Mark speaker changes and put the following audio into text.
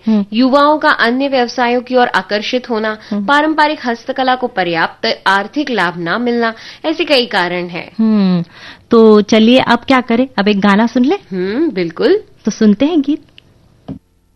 Speaker 1: युवाओं का अन्य व्यवसायों की ओर आकर्षित होना, पारंपरिक हस्तकला को पर्याप्त आर्थिक लाभ न मिलना, ऐसे कई कारण हैं।
Speaker 2: तो चलिए अब क्या करें, अब एक गाना सुन ले।
Speaker 1: बिल्कुल।
Speaker 2: तो सुनते हैं गीत।